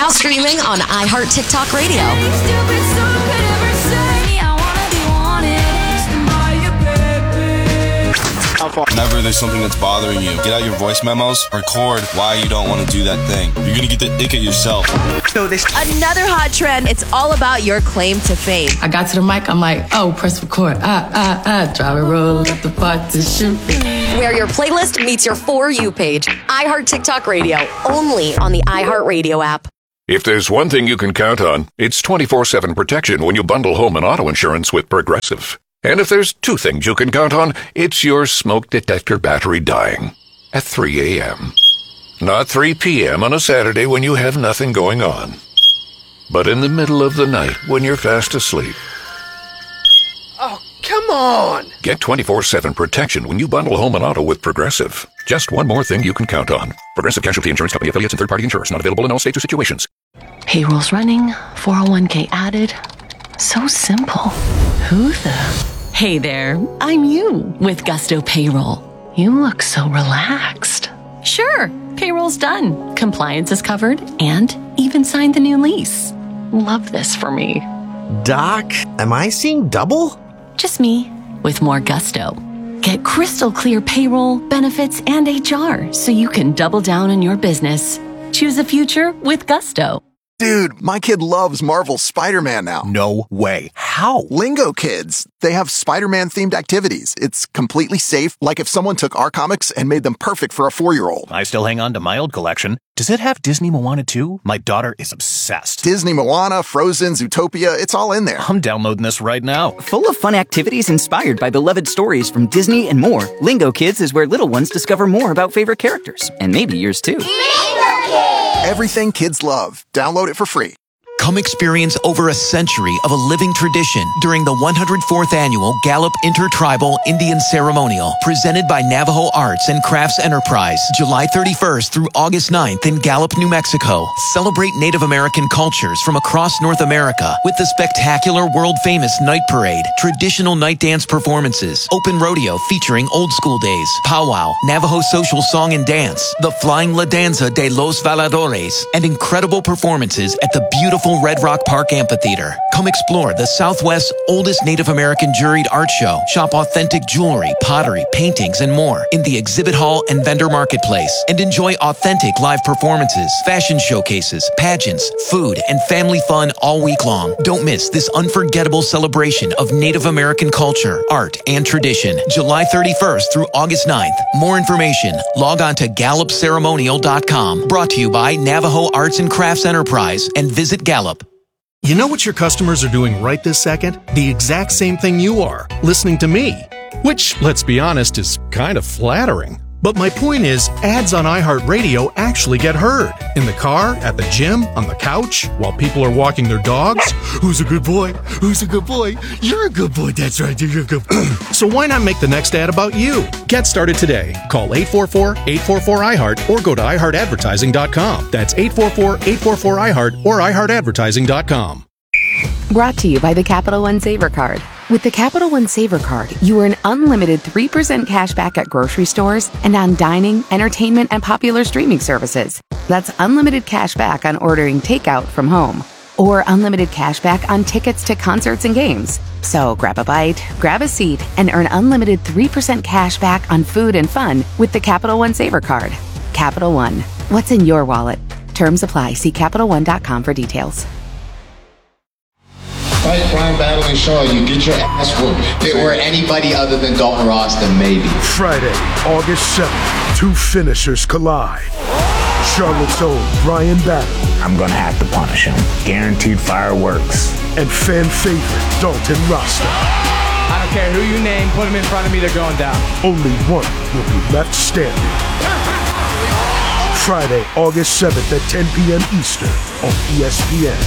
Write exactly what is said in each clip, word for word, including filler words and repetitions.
Now streaming on iHeart TikTok Radio. Whenever there's something that's bothering you, get out your voice memos, record why you don't want to do that thing. You're going to get the ick at yourself. So this Another hot trend, it's all about your claim to fame. I got to the mic, I'm like, oh, press record. Ah, ah, ah, drive and roll up the part to shoot. Where your playlist meets your For You page. iHeart TikTok Radio, only on the iHeart Radio app. If there's one thing you can count on, it's twenty-four seven protection when you bundle home and auto insurance with Progressive. And if there's two things you can count on, it's your smoke detector battery dying at three a.m. Not three p.m. on a Saturday when you have nothing going on, but in the middle of the night when you're fast asleep. Oh, come on! Get twenty-four seven protection when you bundle home and auto with Progressive. Just one more thing you can count on. Progressive Casualty Insurance Company affiliates and third-party insurers. Not available in all states or situations. Payroll's running, four oh one k added. So simple. Who the... Hey there, I'm you with Gusto Payroll. You look so relaxed. Sure, payroll's done. Compliance is covered and even signed the new lease. Love this for me. Doc, am I seeing double? Just me with more gusto. Get crystal clear payroll, benefits, and H R so you can double down in your business. Choose a future with Gusto. Dude, my kid loves Marvel's Spider-Man now. No way. How? Lingo Kids. They have Spider-Man themed activities. It's completely safe, like if someone took our comics and made them perfect for a four-year-old. I still hang on to my old collection. Does it have Disney Moana too? My daughter is obsessed. Disney Moana, Frozen, Zootopia, it's all in there. I'm downloading this right now. Full of fun activities inspired by beloved stories from Disney and more, Lingo Kids is where little ones discover more about favorite characters. And maybe yours too. Lingo Kids! Everything kids love. Download it for free. Come experience over a century of a living tradition during the one hundred fourth Annual Gallup Intertribal Indian Ceremonial, presented by Navajo Arts and Crafts Enterprise, July thirty-first through August ninth in Gallup, New Mexico. Celebrate Native American cultures from across North America with the spectacular world-famous Night Parade, traditional night dance performances, open rodeo featuring old school days, powwow, Navajo social song and dance, the Flying La Danza de los Valadores, and incredible performances at the beautiful Red Rock Park Amphitheater. Come explore the Southwest's oldest Native American juried art show. Shop authentic jewelry, pottery, paintings, and more in the exhibit hall and vendor marketplace. And enjoy authentic live performances, fashion showcases, pageants, food, and family fun all week long. Don't miss this unforgettable celebration of Native American culture, art, and tradition. July thirty-first through August ninth. More information, log on to gallup ceremonial dot com. Brought to you by Navajo Arts and Crafts Enterprise and Visit Gallup. You know what your customers are doing right this second? The exact same thing you are, listening to me. Which, let's be honest, is kind of flattering. But my point is, ads on iHeartRadio actually get heard. In the car, at the gym, on the couch, while people are walking their dogs. Who's a good boy? Who's a good boy? You're a good boy, that's right, you're a good boy. So why not make the next ad about you? Get started today. Call eight four four, eight four four, I heart or go to i heart advertising dot com. That's eight four four, eight four four, I heart or i heart advertising dot com. Brought to you by the Capital One Saver Card. With the Capital One Saver Card, you earn unlimited three percent cash back at grocery stores and on dining, entertainment, and popular streaming services. That's unlimited cash back on ordering takeout from home, or unlimited cash back on tickets to concerts and games. So grab a bite, grab a seat, and earn unlimited three percent cash back on food and fun with the Capital One Saver Card. Capital One. What's in your wallet? Terms apply. See Capital One dot com for details. Fight crime, battling Shaw, you get your ass whooped. If it were anybody other than Dalton Ross, then maybe. Friday, August seventh, two finishers collide. Charlotte's own Brian Battle. I'm gonna have to punish him. Guaranteed fireworks. And fan favorite Dalton Rasta. I don't care who you name, put him in front of me, they're going down. Only one will be left standing. Friday, August seventh at ten p.m. Eastern on E S P N.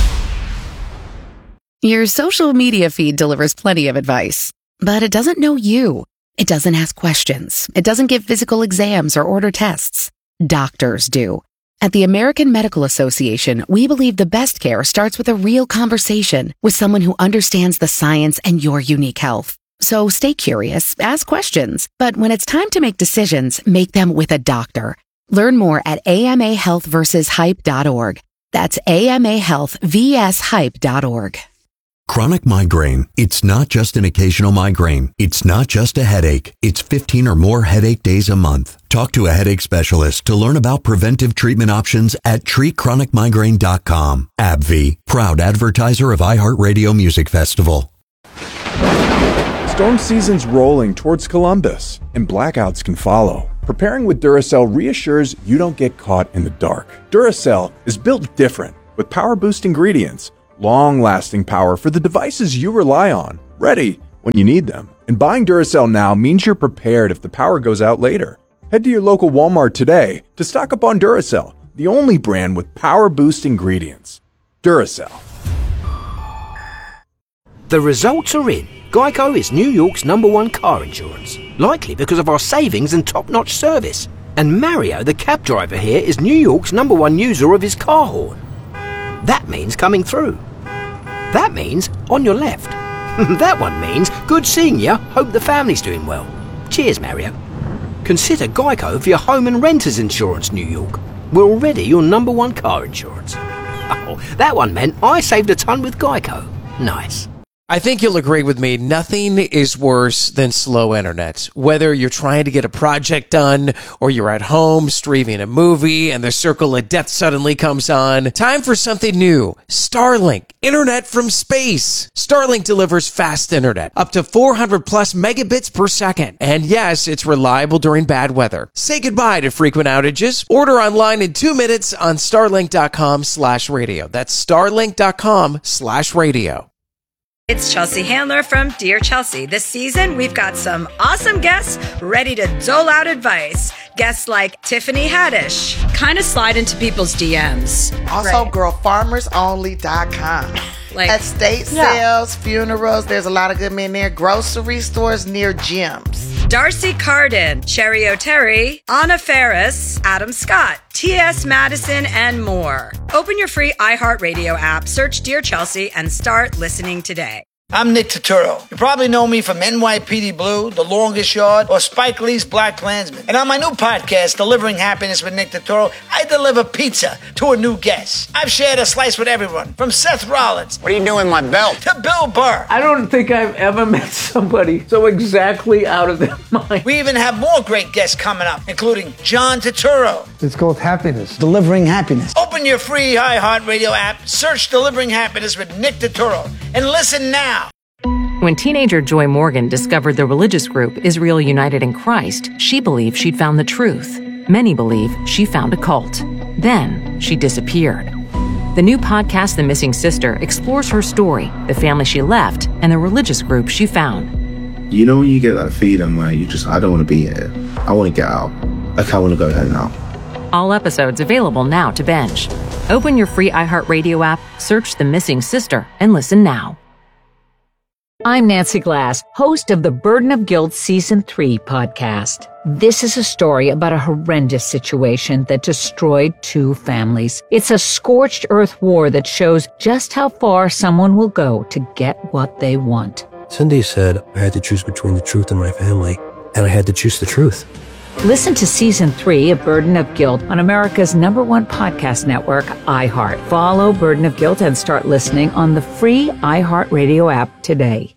Your social media feed delivers plenty of advice, but it doesn't know you. It doesn't ask questions. It doesn't give physical exams or order tests. Doctors do. At the American Medical Association, we believe the best care starts with a real conversation with someone who understands the science and your unique health. So stay curious, ask questions, but when it's time to make decisions, make them with a doctor. Learn more at A M A health versus hype dot org. That's A M A Health V S Hype dot org. Chronic migraine. It's not just an occasional migraine. It's not just a headache. It's fifteen or more headache days a month. Talk to a headache specialist to learn about preventive treatment options at treat chronic migraine dot com. AbbVie, proud advertiser of iHeartRadio Music Festival. Storm season's rolling towards Columbus, and blackouts can follow. Preparing with Duracell reassures you don't get caught in the dark. Duracell is built different, with power boost ingredients, long-lasting power for the devices you rely on, ready when you need them. And buying Duracell now means you're prepared if the power goes out later. Head to your local Walmart today to stock up on Duracell, the only brand with power boost ingredients. Duracell. The results are in. Geico is New York's number one car insurance, likely because of our savings and top-notch service. And Mario, the cab driver here, is New York's number one user of his car horn. That means coming through. That means on your left. That one means good seeing you. Hope the family's doing well. Cheers, Mario. Consider Geico for your home and renters insurance, New York. We're already your number one car insurance. Oh, that one meant I saved a ton with Geico. Nice. I think you'll agree with me. Nothing is worse than slow internet. Whether you're trying to get a project done or you're at home streaming a movie and the circle of death suddenly comes on. Time for something new. Starlink. Internet from space. Starlink delivers fast internet. Up to four hundred plus megabits per second. And yes, it's reliable during bad weather. Say goodbye to frequent outages. Order online in two minutes on starlink.com slash radio. That's starlink.com slash radio. It's Chelsea Handler from Dear Chelsea. This season, we've got some awesome guests ready to dole out advice. Guests like Tiffany Haddish. Kind of slide into people's D Ms. Also, right. girl farmers only dot com. Like, estate yeah. sales, funerals, there's a lot of good men there. Grocery stores near gyms. Darcy Carden, Cherry O'Terry, Anna Ferris, Adam Scott, T S Madison, and more. Open your free iHeartRadio app, search Dear Chelsea, and start listening today. I'm Nick Turturro. You probably know me from N Y P D Blue, The Longest Yard, or Spike Lee's Black Klansman. And on my new podcast, Delivering Happiness with Nick Turturro, I deliver pizza to a new guest. I've shared a slice with everyone, from Seth Rollins. What are you doing, my belt? To Bill Burr. I don't think I've ever met somebody so exactly out of their mind. We even have more great guests coming up, including John Turturro. It's called Happiness. Delivering Happiness. Open your free iHeartRadio app, search Delivering Happiness with Nick Turturro, and listen now. When teenager Joy Morgan discovered the religious group Israel United in Christ, she believed she'd found the truth. Many believe she found a cult. Then she disappeared. The new podcast, The Missing Sister, explores her story, the family she left, and the religious group she found. You know when you get that feeling where you just, I don't want to be here. I want to get out. Like, I want to go home now. All episodes available now to binge. Open your free iHeartRadio app, search The Missing Sister, and listen now. I'm Nancy Glass, host of the Burden of Guilt Season three podcast. This is a story about a horrendous situation that destroyed two families. It's a scorched earth war that shows just how far someone will go to get what they want. Cindy said I had to choose between the truth and my family, and I had to choose the truth. Listen to Season three of Burden of Guilt on America's number one podcast network, iHeart. Follow Burden of Guilt and start listening on the free iHeartRadio app today.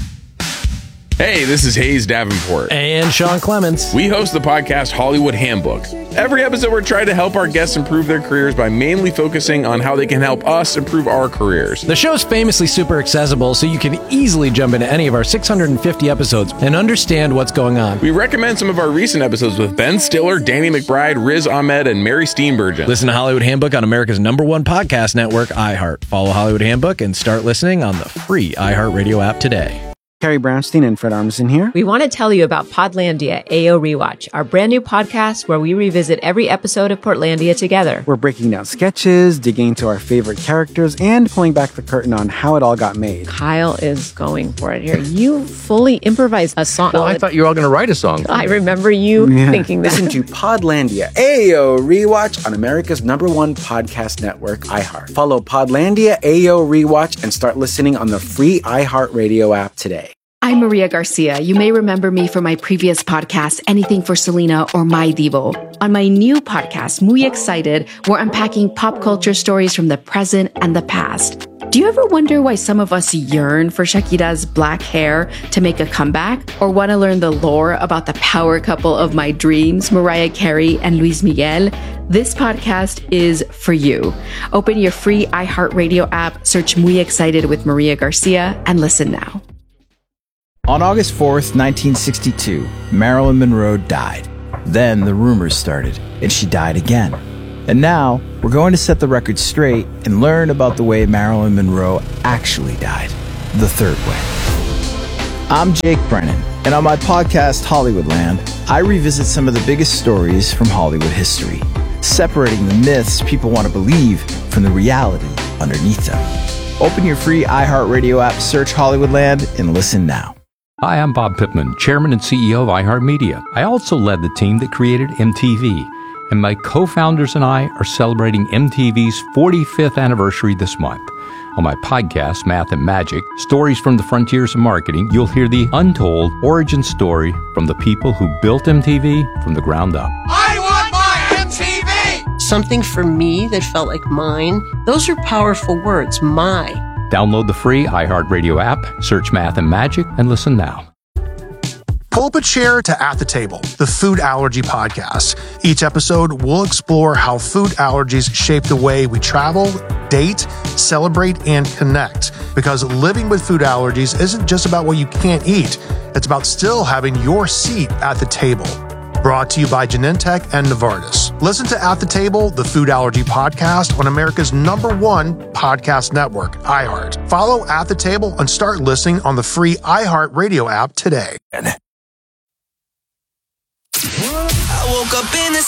Hey, this is Hayes Davenport. And Sean Clements. We host the podcast Hollywood Handbook. Every episode, we're trying to help our guests improve their careers by mainly focusing on how they can help us improve our careers. The show's famously super accessible, so you can easily jump into any of our six hundred fifty episodes and understand what's going on. We recommend some of our recent episodes with Ben Stiller, Danny McBride, Riz Ahmed, and Mary Steenburgen. Listen to Hollywood Handbook on America's number one podcast network, iHeart. Follow Hollywood Handbook and start listening on the free iHeartRadio app today. Carrie Brownstein and Fred Armisen here. We want to tell you about Podlandia A O Rewatch, our brand new podcast where we revisit every episode of Portlandia together. We're breaking down sketches, digging into our favorite characters, and pulling back the curtain on how it all got made. Kyle is going for it here. You fully improvised a song. Well, I thought you were all going to write a song. I remember you yeah. thinking that. Listen to Podlandia A O Rewatch on America's number one podcast network, iHeart. Follow Podlandia A O Rewatch and start listening on the free iHeartRadio app today. I'm Maria Garcia. You may remember me from my previous podcast, Anything for Selena or My Divo. On my new podcast, Muy Excited, we're unpacking pop culture stories from the present and the past. Do you ever wonder why some of us yearn for Shakira's black hair to make a comeback? Or want to learn the lore about the power couple of my dreams, Mariah Carey and Luis Miguel? This podcast is for you. Open your free iHeartRadio app, search Muy Excited with Maria Garcia, and listen now. On August fourth, nineteen sixty-two, Marilyn Monroe died. Then the rumors started, and she died again. And now, we're going to set the record straight and learn about the way Marilyn Monroe actually died, the third way. I'm Jake Brennan, and on my podcast, Hollywoodland, I revisit some of the biggest stories from Hollywood history, separating the myths people want to believe from the reality underneath them. Open your free iHeartRadio app, search Hollywoodland, and listen now. Hi, I'm Bob Pittman, Chairman and C E O of iHeartMedia. I also led the team that created M T V, and my co-founders and I are celebrating M T V's forty-fifth anniversary this month. On my podcast, Math and Magic, Stories from the Frontiers of Marketing, you'll hear the untold origin story from the people who built M T V from the ground up. I want my M T V! Something for me that felt like mine. Those are powerful words, my. Download the free iHeartRadio app, search Math and Magic, and listen now. Pull up a chair to At the Table, the food allergy podcast. Each episode, we'll explore how food allergies shape the way we travel, date, celebrate, and connect. Because living with food allergies isn't just about what you can't eat. It's about still having your seat at the table. Brought to you by Genentech and Novartis. Listen to At the Table, the food allergy podcast on America's number one podcast network, iHeart. Follow At the Table and start listening on the free iHeartRadio app today. I woke up in the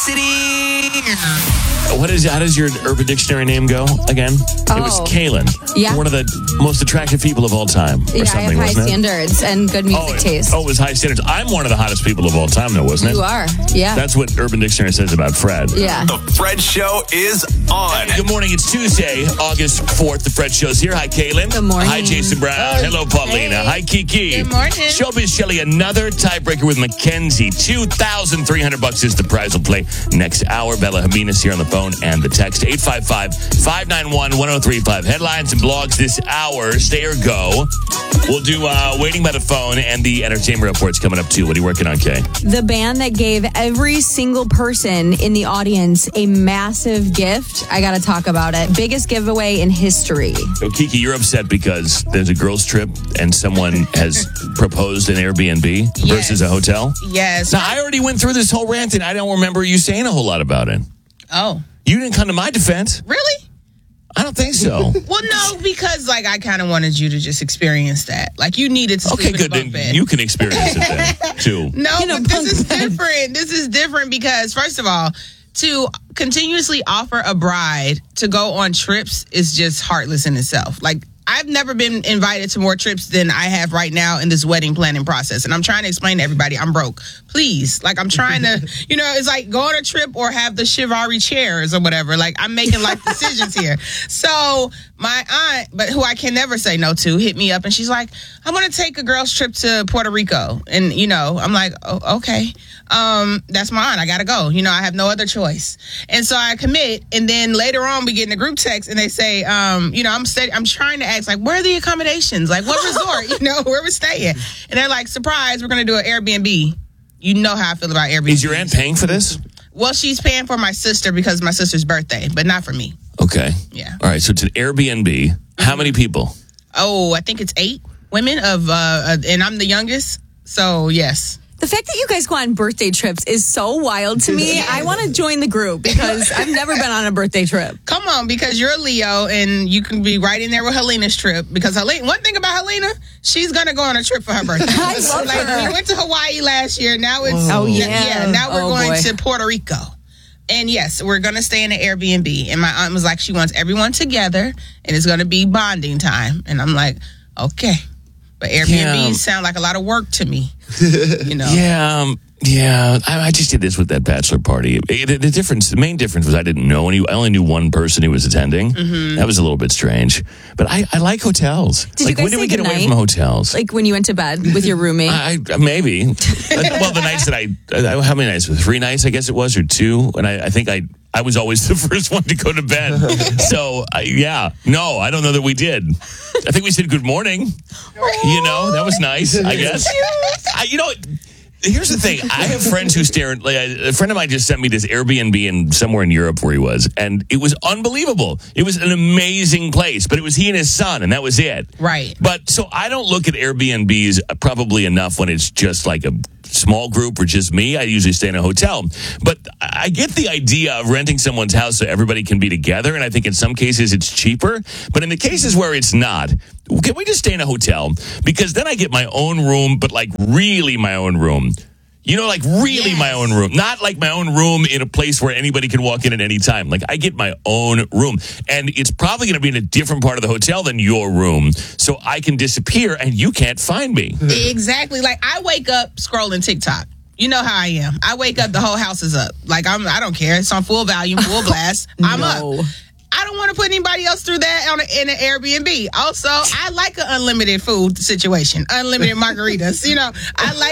city. What is, how does your Urban Dictionary name go again? Oh. It was Kaylin. Yeah. One of the most attractive people of all time. Or Yeah, something, I have high wasn't it? standards and good music oh, taste. Oh, it was high standards. I'm one of the hottest people of all time, though, wasn't it? You are, yeah. That's what Urban Dictionary says about Fred. Yeah. The Fred Show is on. Good morning. It's Tuesday, August fourth. The Fred Show's here. Hi, Kaylin. Good morning. Hi, Jason Brown. Hey. Hello, Paulina. Hey. Hi, Kiki. Good morning. Showbiz Shelly, another tiebreaker with Mackenzie. two thousand three hundred bucks is the prize. We'll play next hour. Bella Jimenez here on the phone and the text. eight five five, five nine one, one oh three five. Headlines and blogs this hour. Stay or go. We'll do uh, Waiting by the Phone and the entertainment reports coming up, too. What are you working on, Kay? The band that gave every single person in the audience a massive gift. I got to talk about it. Biggest giveaway in history. So, Kiki, you're upset because there's a girls' trip and someone has proposed an Airbnb Yes. versus a hotel? Yes. Now, I already went through this whole rant, and I don't remember you saying a whole lot about it. Oh. You didn't come to my defense. Really? I don't think so. Well, no, because like I kind of wanted you to just experience that. Like you needed to Okay, sleep good. in a bunk Then bed. you can experience it then, too. No, but this is different. This is different because, first of all, to continuously offer a bride to go on trips is just heartless in itself. Like, I've never been invited to more trips than I have right now in this wedding planning process. And I'm trying to explain to everybody I'm broke. Please. Like, I'm trying to, you know, it's like go on a trip or have the Chivalry chairs or whatever. Like, I'm making life decisions here. So my aunt, but who I can never say no to, hit me up and she's like, I want to take a girl's trip to Puerto Rico. And, you know, I'm like, oh, okay. Um, that's my aunt. I got to go. You know, I have no other choice. And so I commit. And then later on, we get in the group text and they say, um, you know, I'm steady, I'm trying to ask, like, where are the accommodations? Like, what resort? You know, where we're staying. And they're like, surprise, we're going to do an Airbnb. You know how I feel about Airbnb. Is your aunt paying for this? Well, she's paying for my sister because it's my sister's birthday, but not for me. Okay. Yeah. All right. So it's an Airbnb. How many people? Oh, I think it's eight women of, uh, and I'm the youngest. So, yes. The fact that you guys go on birthday trips is so wild to me. I want to join the group because I've never been on a birthday trip. Come on, because you're a Leo and you can be right in there with Helena's trip. Because Helena, one thing about Helena, she's going to go on a trip for her birthday. I love like, her. We went to Hawaii last year. Now it's, Oh, yeah. yeah. Now we're Oh, going boy. to Puerto Rico. And yes, we're going to stay in an Airbnb. And my aunt was like, she wants everyone together and it's going to be bonding time. And I'm like, okay. But Airbnbs Yeah. sound like a lot of work to me. You know? Yeah. Um, Yeah, I, I just did this with that bachelor party. The, the difference, the main difference was I didn't know any. I only knew one person who was attending. Mm-hmm. That was a little bit strange. But I, I like hotels. Did like, you guys when did say we get goodnight? away from hotels? Like when you went to bed with your roommate? I, I maybe. Well, the nights that I, I, how many nights? Three nights, I guess it was, or two. And I, I think I, I was always the first one to go to bed. So I, yeah, no, I don't know that we did. I think we said good morning. You know, that was nice. I guess. I, you know. Here's the thing. I have friends who stare at, like, a friend of mine just sent me this Airbnb in somewhere in Europe where he was, and it was unbelievable. It was an amazing place, but it was he and his son, and that was it. Right. But so I don't look at Airbnbs probably enough when it's just like a small group or just me. I usually stay in a hotel. But I get the idea of renting someone's house so everybody can be together, and I think in some cases it's cheaper. But in the cases where it's not, can we just stay in a hotel? Because then I get my own room, but like really my own room. You know, like really yes. my own room. Not like my own room in a place where anybody can walk in at any time. Like I get my own room. And it's probably going to be in a different part of the hotel than your room. So I can disappear and you can't find me. Exactly. Like I wake up scrolling TikTok. You know how I am. I wake up, the whole house is up. Like I'm, I don't care. It's on full volume, full blast. I'm no. up. I don't want to put anybody else through that on a, in an Airbnb. Also, I like an unlimited food situation, unlimited margaritas. You know, I like,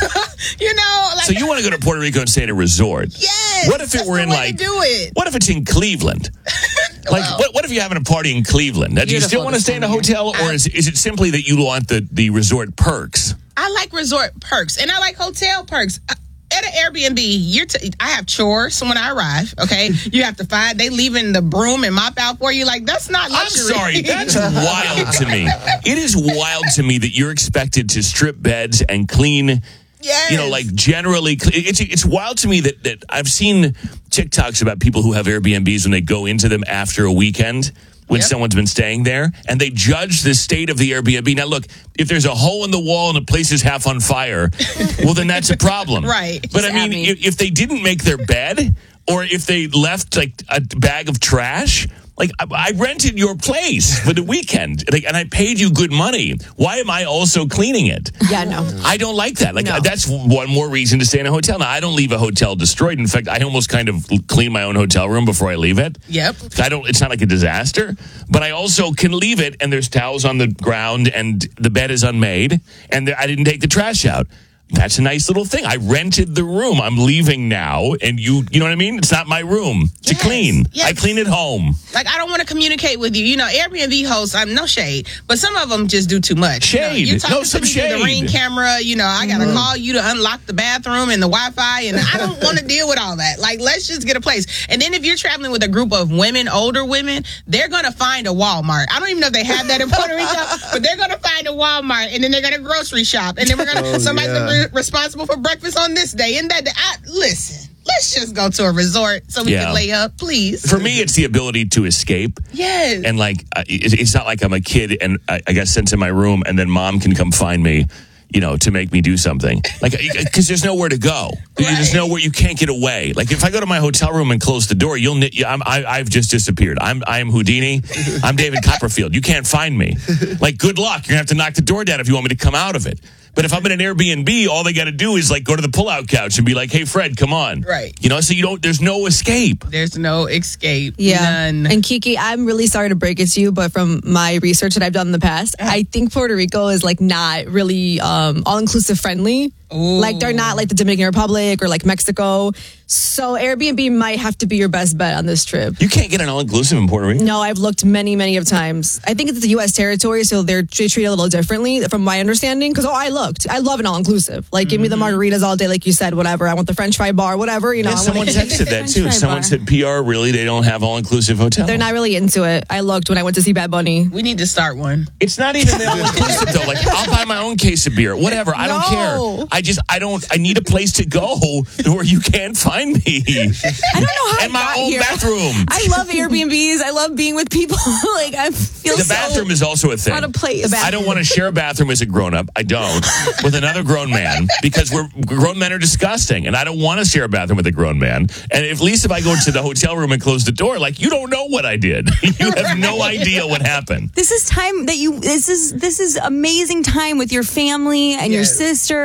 a, you know. Like, so you want to go to Puerto Rico and stay at a resort? Yes. What if it were in like? Do it. What if it's in Cleveland? Like, well, what, what if you're having a party in Cleveland? Now, do you still want to stay in a hotel, or I, is is it simply that you want the the resort perks? I like resort perks, and I like hotel perks. I, At an Airbnb, you're t- I have chores when I arrive, okay? You have to find, they leaving the broom and mop out for you. Like, that's not luxury. I'm sorry, that's wild to me. It is wild to me that you're expected to strip beds and clean, yes. you know, like generally. It's it's wild to me that, that I've seen TikToks about people who have Airbnbs when they go into them after a weekend. When yep. someone's been staying there, and they judge the state of the Airbnb. Now, look, if there's a hole in the wall and the place is half on fire, well, then that's a problem. Right. But, I mean, if, if they didn't make their bed, or if they left, like, a bag of trash, like, I, I rented your place for the weekend, like, and I paid you good money. Why am I also cleaning it? Yeah, no. I don't like that. Like, no. that's one more reason to stay in a hotel. Now, I don't leave a hotel destroyed. In fact, I almost kind of clean my own hotel room before I leave it. Yep. I don't. It's not like a disaster, but I also can leave it, and there's towels on the ground, and the bed is unmade, and I didn't take the trash out. That's a nice little thing. I rented the room. I'm leaving now, and you, you know what I mean? It's not my room to yes, clean. Yes. I clean at home. Like, I don't want to communicate with you. You know, Airbnb hosts, I'm no shade, but some of them just do too much. Shade. You know, you're talking no, some to shade. the Ring camera. You know, I got to mm-hmm. call you to unlock the bathroom and the Wi-Fi, and I don't want to deal with all that. Like, let's just get a place. And then if you're traveling with a group of women, older women, they're going to find a Walmart. I don't even know if they have that in Puerto Rico, but they're going to find a Walmart, and then they're going to grocery shop, and then we're going to, oh, somebody's yeah. gonna be responsible for breakfast on this day and that day. I, listen, let's just go to a resort so we yeah. can lay up, please. For me, it's the ability to escape. Yes. And like, uh, it's not like I'm a kid and I, I got sent to my room and then mom can come find me, you know, to make me do something. Like, because there's nowhere to go. Right. There's nowhere, you can't get away. Like, if I go to my hotel room and close the door, you'll, I'm, I, I've just disappeared. I'm, I am Houdini. I'm David Copperfield. You can't find me. Like, good luck. You're going to have to knock the door down if you want me to come out of it. But if I'm in an Airbnb, all they got to do is like go to the pullout couch and be like, "Hey, Fred, come on." Right. You know, so you don't. There's no escape. There's no escape. Yeah. None. And Kiki, I'm really sorry to break it to you, but from my research that I've done in the past, I think Puerto Rico is like not really um, all-inclusive friendly. Ooh. Like they're not like the Dominican Republic or like Mexico. So Airbnb might have to be your best bet on this trip. You can't get an all-inclusive in Puerto Rico? No, I've looked many, many of times. I think it's the U S territory, so they're treated a little differently from my understanding. Because, oh, I looked. I love an all-inclusive. Like, mm-hmm. give me the margaritas all day, like you said, whatever. I want the French fry bar, whatever. You know. Yeah, someone texted that, too. Someone bar. said, P R, really? They don't have all-inclusive hotels? They're not really into it. I looked when I went to see Bad Bunny. We need to start one. It's not even the all-inclusive, though. Like, I'll buy my own case of beer. Whatever. I don't no. care. I just, I don't, I need a place to go where you can't find me. I don't know how and I my got own here. bathroom. I love Airbnbs. I love being with people. Like I feel the so bathroom is also a thing. Out of place. I don't want to share a bathroom as a grown up. I don't with another grown man because we're grown men are disgusting, and I don't want to share a bathroom with a grown man. And if, at least if I go to the hotel room and close the door, like you don't know what I did. You have no idea what happened. This is time that you. This is this is amazing time with your family and yes. your sister and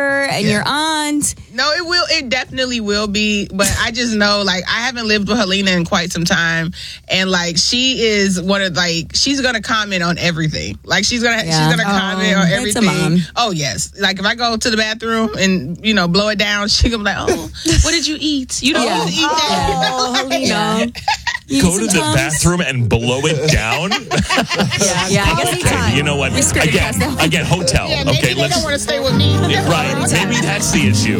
Yeah. your aunt. No, it will. It definitely will be. But I just know, like, I haven't lived with Helena in quite some time, and like, she is one of like she's gonna comment on everything. Like, she's gonna Yeah. she's gonna Oh, comment on that's a everything. mom. Oh yes. Like, if I go to the bathroom and you know blow it down, she gonna be like, "Oh, what did you eat? You don't Yeah. need to eat that." Oh, Helena. Go to the bathroom and blow it down. Yeah, yeah, I guess Okay, anytime. you know what? Restrict Again, yourself. again, hotel. Yeah, maybe Okay, they let's. don't want to stay with me. Right, maybe that's the issue.